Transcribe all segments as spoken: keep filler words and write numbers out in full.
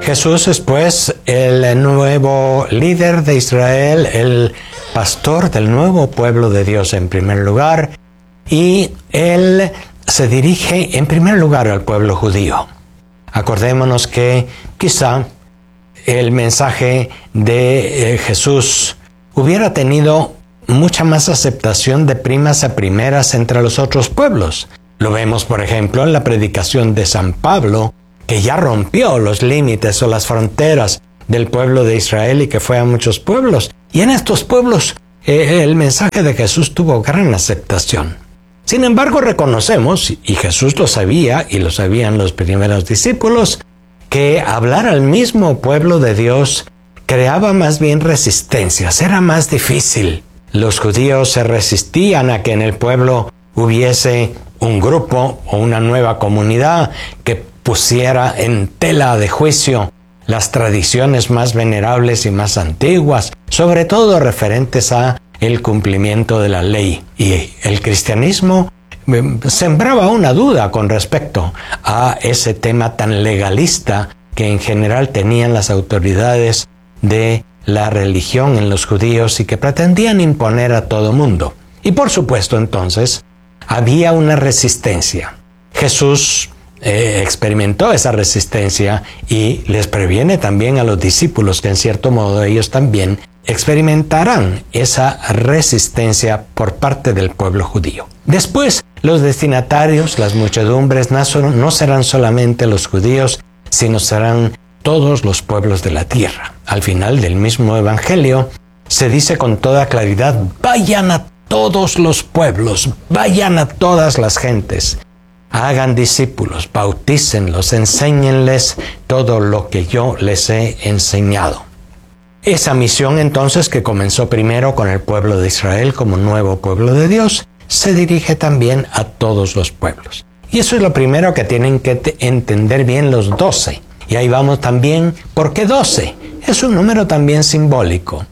Jesús es pues el nuevo líder de Israel, el pastor del nuevo pueblo de Dios en primer lugar, y él se dirige en primer lugar al pueblo judío. Acordémonos que quizá el mensaje de eh, Jesús hubiera tenido mucha más aceptación de primas a primeras entre los otros pueblos. Lo vemos, por ejemplo, en la predicación de San Pablo, que ya rompió los límites o las fronteras del pueblo de Israel y que fue a muchos pueblos. Y en estos pueblos eh, el mensaje de Jesús tuvo gran aceptación. Sin embargo, reconocemos, y Jesús lo sabía, y lo sabían los primeros discípulos, que hablar al mismo pueblo de Dios creaba más bien resistencias, era más difícil. Los judíos se resistían a que en el pueblo hubiese un grupo o una nueva comunidad que pusiera en tela de juicio las tradiciones más venerables y más antiguas, sobre todo referentes a el cumplimiento de la ley. Y el cristianismo sembraba una duda con respecto a ese tema tan legalista que en general tenían las autoridades de la religión en los judíos y que pretendían imponer a todo mundo. Y por supuesto, entonces, había una resistencia. Jesús eh, experimentó esa resistencia y les previene también a los discípulos que en cierto modo ellos también experimentarán esa resistencia por parte del pueblo judío. Después, los destinatarios, las muchedumbres, no serán solamente los judíos, sino serán todos los pueblos de la tierra. Al final del mismo evangelio se dice con toda claridad: vayan a todos los pueblos, vayan a todas las gentes, hagan discípulos, bautícenlos, enséñenles todo lo que yo les he enseñado. Esa misión entonces, que comenzó primero con el pueblo de Israel como nuevo pueblo de Dios, se dirige también a todos los pueblos. Y eso es lo primero que tienen que entender bien los doce. Y ahí vamos también, ¿por qué doce? Es un número también simbólico.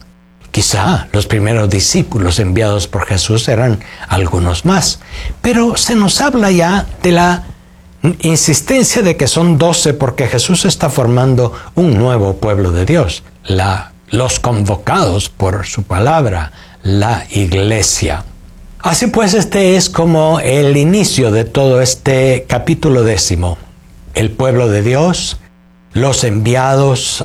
Quizá los primeros discípulos enviados por Jesús eran algunos más, pero se nos habla ya de la insistencia de que son doce porque Jesús está formando un nuevo pueblo de Dios, la, los convocados por su palabra, la iglesia. Así pues, este es como el inicio de todo este capítulo décimo. El pueblo de Dios, los enviados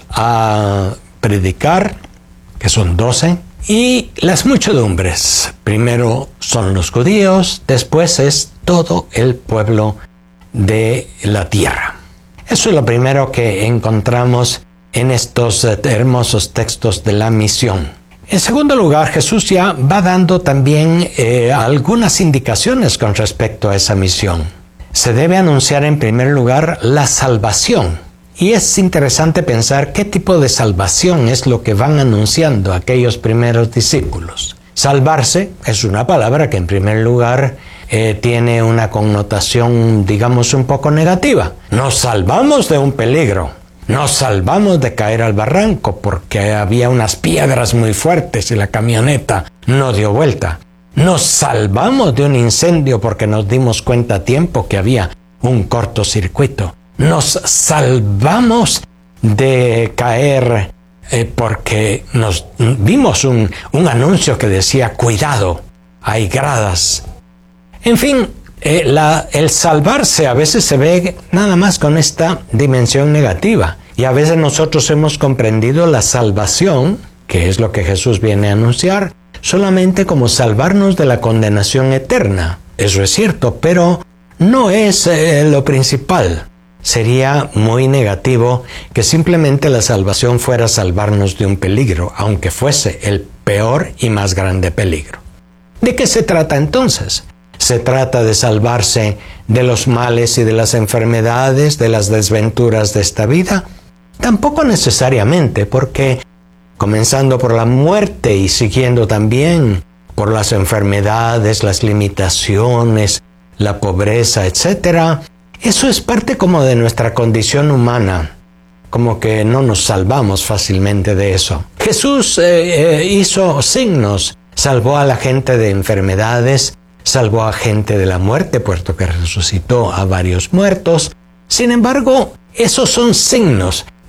a predicar, que son doce, y las muchedumbres. Primero son los judíos, después es todo el pueblo de la tierra. Eso es lo primero que encontramos en estos hermosos textos de la misión. En segundo lugar, Jesús ya va dando también eh, algunas indicaciones con respecto a esa misión. Se debe anunciar en primer lugar la salvación. Y es interesante pensar qué tipo de salvación es lo que van anunciando aquellos primeros discípulos. Salvarse es una palabra que en primer lugar eh, tiene una connotación, digamos, un poco negativa. Nos salvamos de un peligro. Nos salvamos de caer al barranco porque había unas piedras muy fuertes y la camioneta no dio vuelta. Nos salvamos de un incendio porque nos dimos cuenta a tiempo que había un cortocircuito. Nos salvamos de caer eh, porque nos vimos un, un anuncio que decía: cuidado, hay gradas. En fin, eh, la, el salvarse a veces se ve nada más con esta dimensión negativa. Y a veces nosotros hemos comprendido la salvación, que es lo que Jesús viene a anunciar, solamente como salvarnos de la condenación eterna. Eso es cierto, pero no es eh, lo principal. Sería muy negativo que simplemente la salvación fuera salvarnos de un peligro, aunque fuese el peor y más grande peligro. ¿De qué se trata entonces? Se trata de salvarse de los males y de las enfermedades, de las desventuras de esta vida. Tampoco necesariamente, porque comenzando por la muerte y siguiendo también por las enfermedades, las limitaciones, la pobreza, etcétera, eso es parte como de nuestra condición humana, como que no nos salvamos fácilmente de eso. Jesús eh, eh, hizo signos, salvó a la gente de enfermedades, salvó a gente de la muerte, puesto que resucitó a varios muertos. Sin embargo, esos son signos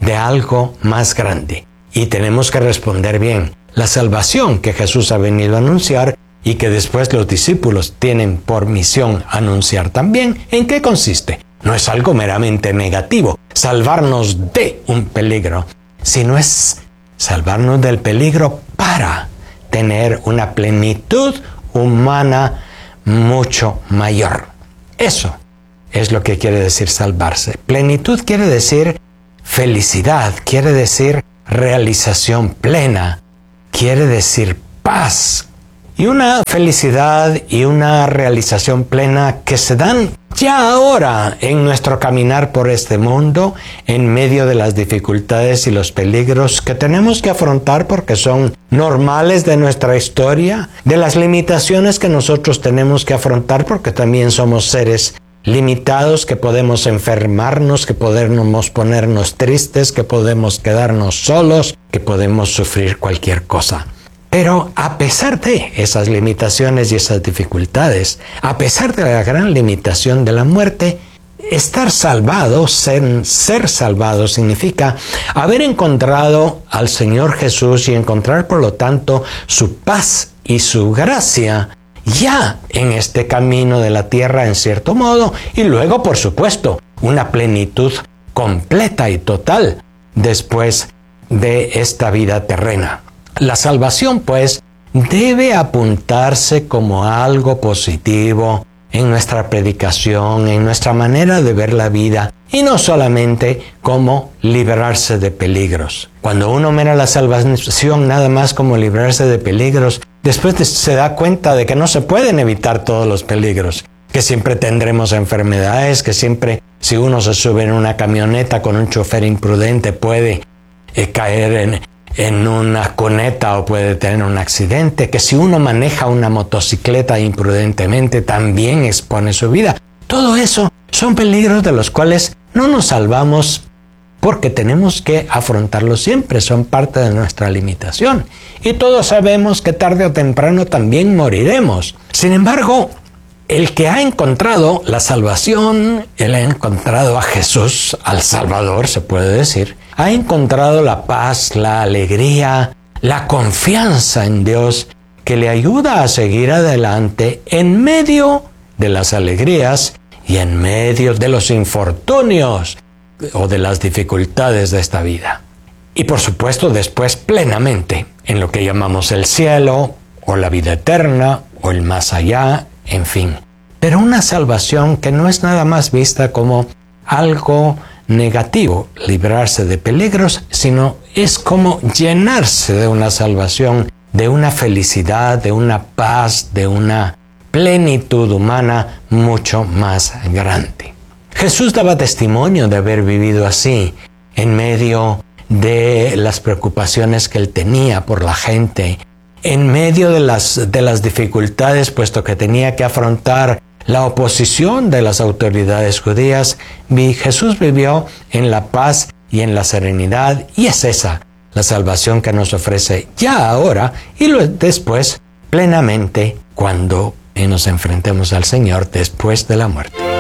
de algo más grande. Y tenemos que responder bien. La salvación que Jesús ha venido a anunciar y que después los discípulos tienen por misión anunciar también, ¿en qué consiste? No es algo meramente negativo, salvarnos de un peligro, sino es salvarnos del peligro para tener una plenitud humana mucho mayor. Eso es lo que quiere decir salvarse. Plenitud quiere decir felicidad, quiere decir realización plena, quiere decir paz. Y una felicidad y una realización plena que se dan ya ahora en nuestro caminar por este mundo, en medio de las dificultades y los peligros que tenemos que afrontar porque son normales de nuestra historia, de las limitaciones que nosotros tenemos que afrontar porque también somos seres limitados, que podemos enfermarnos, que podemos ponernos tristes, que podemos quedarnos solos, que podemos sufrir cualquier cosa. Pero a pesar de esas limitaciones y esas dificultades, a pesar de la gran limitación de la muerte, estar salvado, ser, ser salvado, significa haber encontrado al Señor Jesús y encontrar, por lo tanto, su paz y su gracia ya en este camino de la tierra, en cierto modo, y luego, por supuesto, una plenitud completa y total después de esta vida terrena. La salvación, pues, debe apuntarse como algo positivo en nuestra predicación, en nuestra manera de ver la vida, y no solamente como librarse de peligros. Cuando uno mira la salvación nada más como librarse de peligros, después se da cuenta de que no se pueden evitar todos los peligros, que siempre tendremos enfermedades, que siempre, si uno se sube en una camioneta con un chofer imprudente, puede eh, caer en... en una cuneta o puede tener un accidente, que si uno maneja una motocicleta imprudentemente también expone su vida. Todo eso son peligros de los cuales no nos salvamos porque tenemos que afrontarlos siempre, son parte de nuestra limitación. Y todos sabemos que tarde o temprano también moriremos. Sin embargo, el que ha encontrado la salvación, él ha encontrado a Jesús, al Salvador, se puede decir, ha encontrado la paz, la alegría, la confianza en Dios que le ayuda a seguir adelante en medio de las alegrías y en medio de los infortunios o de las dificultades de esta vida. Y por supuesto después plenamente en lo que llamamos el cielo o la vida eterna o el más allá, en fin. Pero una salvación que no es nada más vista como algo negativo, librarse de peligros, sino es como llenarse de una salvación, de una felicidad, de una paz, de una plenitud humana mucho más grande. Jesús daba testimonio de haber vivido así, en medio de las preocupaciones que él tenía por la gente, en medio de las, de las dificultades, puesto que tenía que afrontar la oposición de las autoridades judías, Jesús vivió en la paz y en la serenidad, y es esa la salvación que nos ofrece ya ahora y después plenamente cuando nos enfrentemos al Señor después de la muerte.